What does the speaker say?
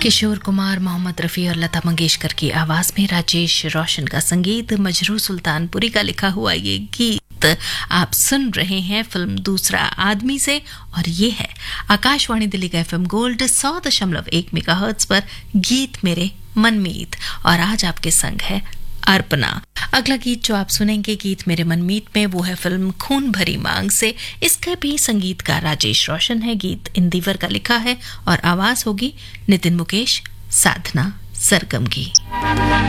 किशोर कुमार, मोहम्मद रफ़ी और लता मंगेशकर की आवाज में राजेश रोशन का संगीत, मजरू सुल्तानपुरी का लिखा हुआ ये गीत आप सुन रहे हैं फिल्म दूसरा आदमी से। और ये है आकाशवाणी दिल्ली का FM गोल्ड 100.1 मेगाहर्ट्ज पर गीत मेरे मनमीत। और आज आपके संग है अर्पणा। अगला गीत जो आप सुनेंगे गीत मेरे मनमीत में, वो है फिल्म खून भरी मांग से। इसका भी संगीतकार राजेश रोशन है, गीत इंदिवर का लिखा है और आवाज होगी नितिन मुकेश, साधना सरगम की।